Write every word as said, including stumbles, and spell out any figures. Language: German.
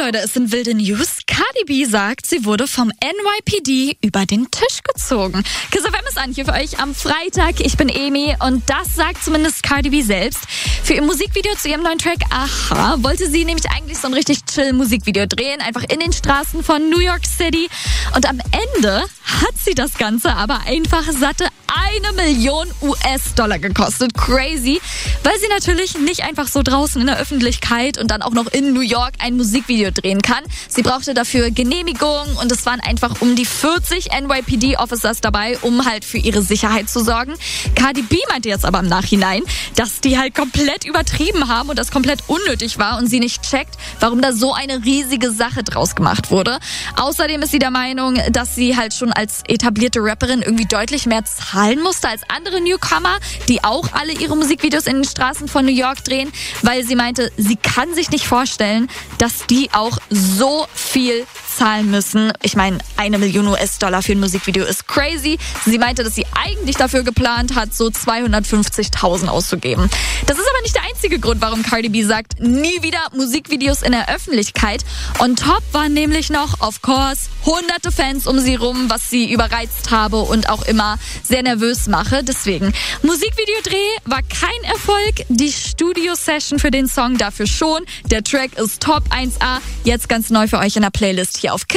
Leute, es sind wilde News. Cardi B sagt, sie wurde vom N Y P D über den Tisch gezogen. Kiss F M ist an hier für euch am Freitag. Ich bin Emi und das sagt zumindest Cardi B selbst. Für ihr Musikvideo zu ihrem neuen Track Aha wollte sie nämlich eigentlich so ein richtig chill Musikvideo drehen, einfach in den Straßen von New York City. Und am Ende hat sie das Ganze aber einfach satte eine Million U S-Dollar gekostet. Crazy. Weil sie natürlich nicht einfach so draußen in der Öffentlichkeit und dann auch noch in New York ein Musikvideo drehen kann. Sie brauchte dafür Genehmigung und es waren einfach um die vierzig N Y P D-Officers dabei, um halt für ihre Sicherheit zu sorgen. Cardi B meinte jetzt aber im Nachhinein, dass die halt komplett übertrieben haben und das komplett unnötig war und sie nicht checkt, warum da so eine riesige Sache draus gemacht wurde. Außerdem ist sie der Meinung, dass sie halt schon als etablierte Rapperin irgendwie deutlich mehr zahlen musste als andere Newcomer, die auch alle ihre Musikvideos in den Straßen von New York drehen, weil sie meinte, sie kann sich nicht vorstellen, dass die auch so viel zahlen müssen. Ich meine, eine Million U S-Dollar für ein Musikvideo ist crazy. Sie meinte, dass sie eigentlich dafür geplant hat, so zweihundertfünfzigtausend auszugeben. Das ist aber nicht der einzige Grund, warum Cardi B sagt, nie wieder Musikvideos in der Öffentlichkeit. On top waren nämlich noch, of course, hunderte Fans um sie rum, was sie überreizt habe und auch immer sehr nervös mache. Deswegen, Musikvideodreh war kein Erfolg. Die Studio-Session für den Song dafür schon. Der Track ist Top eins A. Jetzt ganz neu für euch in der Playlist hier auf Kiss.